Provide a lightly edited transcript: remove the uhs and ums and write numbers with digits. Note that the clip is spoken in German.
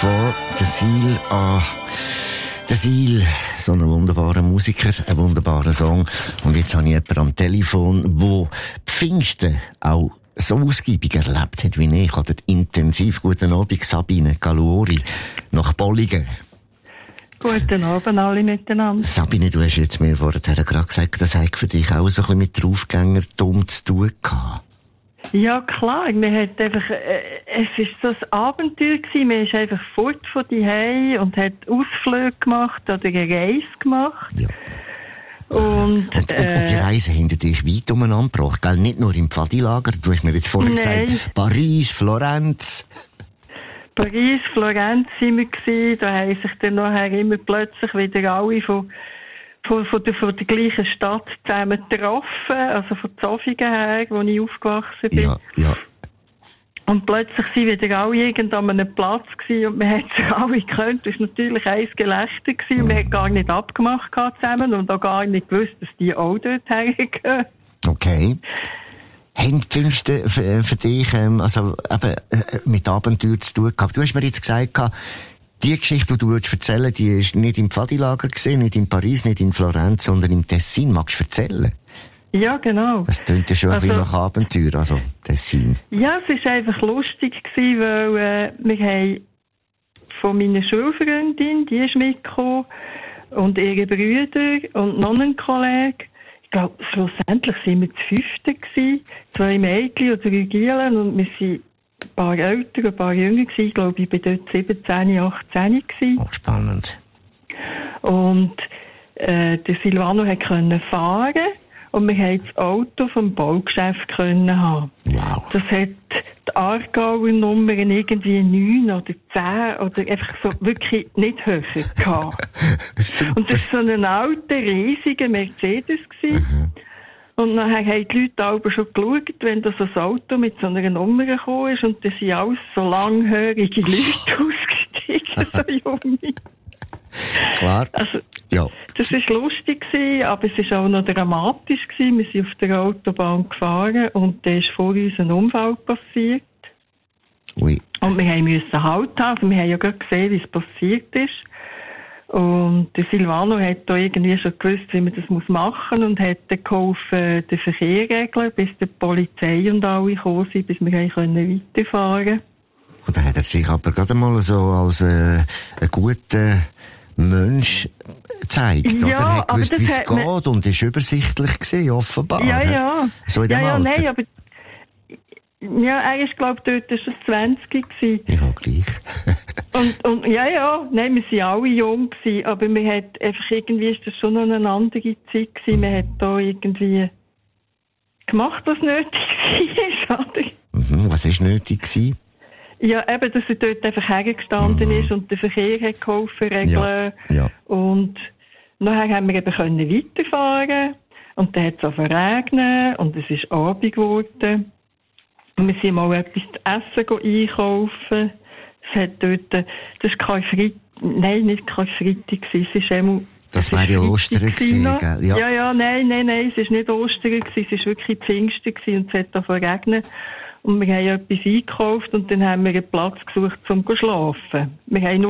For the Seal. Der Seal, so ein wunderbarer Musiker, ein wunderbarer Song. Und jetzt habe ich jemanden am Telefon, der Pfingsten auch so ausgiebig erlebt hat wie ich. Oder intensiv. Guten Abend, Sabine Galuori, nach Bolligen. Guten Abend alle miteinander. Sabine, du hast jetzt mir vorher gerade gesagt, das hat für dich auch so ein bisschen mit Draufgänger-Dumm zu tun gehabt. Ja, klar. Man hat einfach, es ist so ein Abenteuer gewesen. Man ist einfach fort von daheim und hat Ausflüge gemacht oder eine Reise gemacht. Ja. Und die Reise hinter dich weit umeinander gebracht, gell? Nicht nur im Pfadilager. Du hast mir jetzt vorher gesagt, Paris, Florenz. Paris, Florenz sind wir gewesen. Da haben sich dann nachher immer plötzlich wieder alle von der gleichen Stadt zusammen getroffen, also von Zofingen her, wo ich aufgewachsen bin. Ja, ja. Und plötzlich sind wieder alle irgend an einem Platz gewesen und man hat sich alle gekannt. Das war natürlich ein Gelächter gewesen und man hat gar nicht abgemacht zusammen und auch gar nicht gewusst, dass die auch dort hergehen. Okay. Haben die Pfingsten für dich, mit Abenteuer zu tun gehabt? Du hast mir jetzt gesagt, die Geschichte, die du erzählen willst, die ist nicht im Pfadilager gesehen, nicht in Paris, nicht in Florenz, sondern im Tessin. Magst du erzählen? Ja, genau. Das klingt ja schon ein bisschen nach Abenteuer, also Tessin. Ja, es war einfach lustig gewesen, weil wir haben von meiner Schulfreundin, die ist mitgekommen, und ihre Brüder und noch einen Kollegen. Ich glaube, schlussendlich waren wir das 5. gewesen, 2 Mädchen und 3 Gielen, und wir sind ein paar älter, ein paar jünger gewesen. Ich glaube, ich war dort 17, 18 gewesen. Oh, spannend. Und der Silvano konnte fahren und wir haben das Auto vom Baugeschäft können haben. Wow. Das hat die Aargauer Nummern irgendwie 9 oder 10 oder einfach so wirklich nicht höher gehabt. Und das war so ein alter, riesiger Mercedes gewesen. Mhm. Und nachher haben die Leute aber schon geschaut, wenn da so ein Auto mit so einer Nummer gekommen ist, und da sind alles so langhörige Leute ausgestiegen, so junge. Klar. Also, ja. Das war lustig gewesen, aber es war auch noch dramatisch gewesen. Wir sind auf der Autobahn gefahren und da ist vor uns ein Unfall passiert. Ui. Und wir mussten Halt haben. Also wir haben ja gerade gesehen, wie es passiert ist. Und der Silvano hat da irgendwie schon gewusst, wie man das machen muss, und hat dann geholfen, den Verkehr regeln, bis die Polizei und alle gekommen sind, bis wir weiterfahren konnten. Und dann hat er sich aber gerade mal so als ein guter Mensch gezeigt, ja, oder? Er hat gewusst, wie es geht, und ist übersichtlich gewesen, offenbar. Ja, ja. So in dem Alter. Nein, aber ja, er ist, glaube ich, dort schon 20 gewesen. Ja, gleich. und nein, wir waren alle jung gewesen, aber wir hat einfach irgendwie, ist das schon noch eine andere Zeit gewesen. Man hat da irgendwie gemacht, was nötig war, oder? Mhm, was war nötig gewesen? Ja, eben, dass er dort einfach hergestanden ist und den Verkehr hat geholfen regeln. Ja. Und nachher haben wir eben weiterfahren, und dann hat es auch verregnet und es ist Abend geworden. Und wir sind mal etwas zu essen einkaufen. Es hat dort, das war Karfreitag, nein, nicht Karfreitag, es ist einmal, das wäre ja Ostern gewesen, gell? Ja, nein, es ist nicht Ostern gewesen, es ist wirklich Pfingsten gewesen und es hat auch verregnet. Und wir haben etwas eingekauft und dann haben wir einen Platz gesucht, um zu schlafen. Wir haben nur